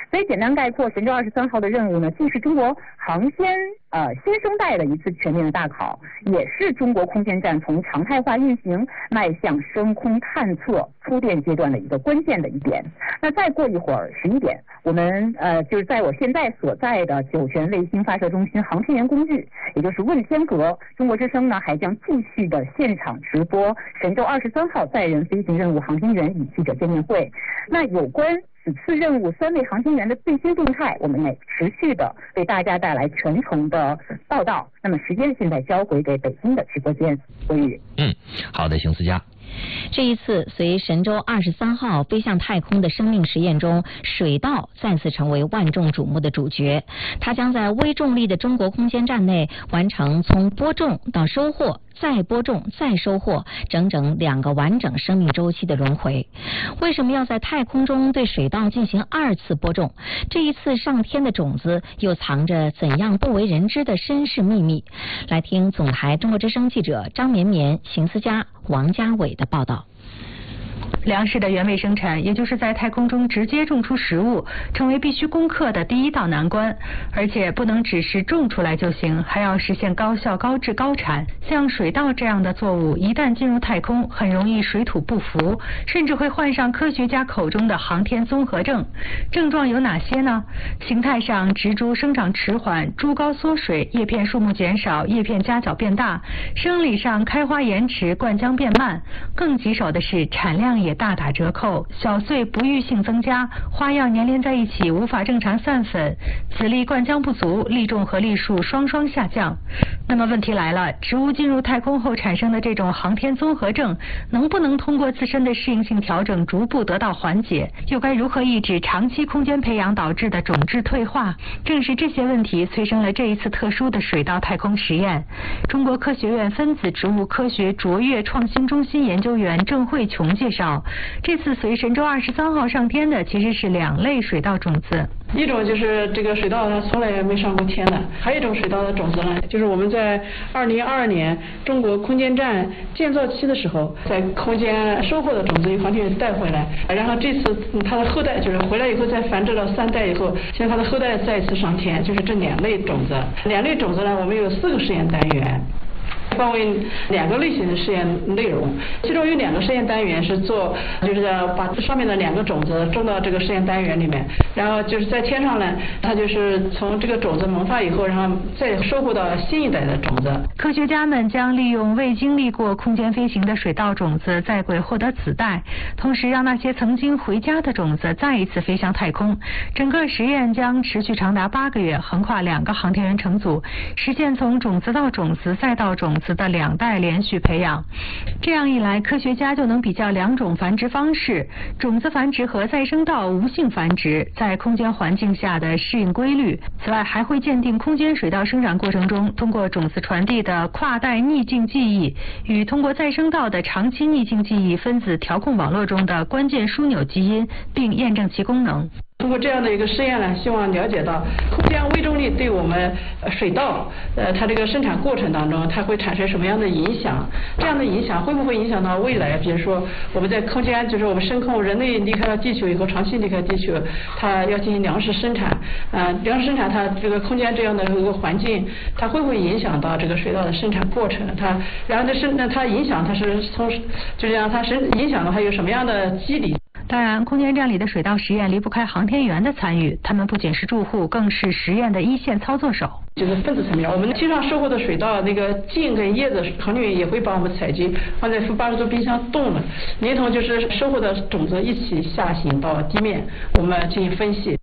所以简单概括，神舟23号的任务呢，既是中国航天新生代的一次全面的大考，也是中国空间站从常态化运行迈向升空探测铺垫阶段的一个关键的一点。那再过一会儿11点，我们就是在我现在所在的酒泉卫星发射中心航天员工具，也就是问天阁，中国之声呢还将继续的现场直播神舟23号载人飞行任务航天员与记者见面会。那有关此次任务3位航天员的最新动态，我们也持续的为大家带来全程的报道。那么时间现在交回给北京的直播间，郭宇。 好的，邢思佳。 这一次随神舟23号飞向太空的生命实验中，水稻再次成为万众瞩目的主角。它将在微重力的中国空间站内完成从播种到收获，再播种再收获整整2个完整生命周期的轮回。为什么要在太空中对水稻进行2次播种？这一次上天的种子又藏着怎样不为人知的身世秘密？来听总台中国之声记者张绵绵、邢思佳、王家伟的报道。 粮食的原位生产，也就是在太空中直接种出食物，成为必须攻克的第一道难关。而且不能只是种出来就行，还要实现高效、高质、高产。像水稻这样的作物，一旦进入太空，很容易水土不服，甚至会患上科学家口中的航天综合症。症状有哪些呢？形态上，植株生长迟缓，株高缩水，叶片数目减少，叶片夹角变大；生理上，开花延迟，灌浆变慢。更棘手的是，产量也大打折扣，小穗不育性增加，花样粘连在一起，无法正常散粉，籽粒灌浆不足，粒重和粒数双双下降。那么问题来了，植物进入太空后产生的这种航天综合症，能不能通过自身的适应性调整逐步得到缓解？又该如何抑制长期空间培养导致的种质退化？正是这些问题催生了这一次特殊的水稻太空实验。中国科学院分子植物科学卓越创新中心研究员郑慧琼介绍，这次随神舟23号上天的其实是2类水稻种子。 一种就是这个水稻它从来没上过天的，还有一种水稻的种子呢，就是我们在2022年中国空间站建造期的时候，在空间收获的种子由航天员带回来，然后这次它的后代就是回来以后再繁殖了3代以后，现在它的后代再次上天，就是这2类种子。2类种子呢，我们有4个实验单元。分为2个类型的实验内容，其中有2个实验单元是做，就是把上面的2个种子种到这个实验单元里面，然后就是在天上呢，它就是从这个种子萌发以后，然后再收获到新一代的种子。 科学家们将利用未经历过空间飞行的水稻种子在轨获得子代，同时让那些曾经回家的种子再一次飞向太空。整个实验将持续长达8个月，横跨2个航天员乘组，实现从种子到种子再到种子的2代连续培养。这样一来，科学家就能比较2种繁殖方式，种子繁殖和再生稻无性繁殖在空间环境下的适应规律。此外，还会鉴定空间水稻生长过程中通过种子传递的跨代逆境记忆与通过再生稻的长期逆境记忆分子调控网络中的关键枢纽基因，并验证其功能。 通过这样的一个实验呢，希望了解到空间微重力对我们水稻它这个生产过程当中，它会产生什么样的影响？这样的影响会不会影响到未来？比如说我们在空间，就是我们升空，人类离开了地球以后，长期离开地球，它要进行粮食生产，粮食生产它这个空间这样的一个环境，它会不会影响到这个水稻的生产过程？然后它影响它是从，就是让它影响的还有什么样的机理？ 当然，空间站里的水稻实验离不开航天员的参与，他们不仅是住户，更是实验的一线操作手。 就是分子层面，我们天上收获的水稻那个茎跟叶子，航天员也会帮我们采集，放在负80度冰箱冻了，连同就是收获的种子一起下行到地面，我们进行分析。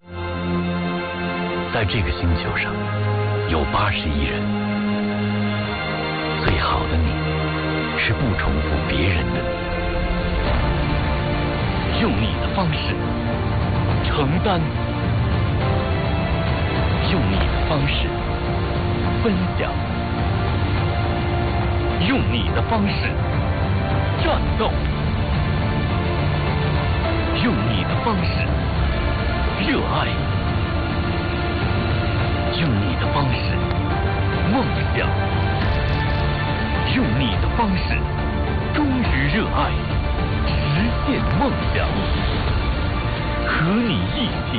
在这个星球上，有80亿人，最好的你，是不重复别人的你。用你的方式承担，用你的方式分享，用你的方式战斗，用你的方式热爱，用你的方式梦想，用你的方式忠于热爱，实现梦想，和你一起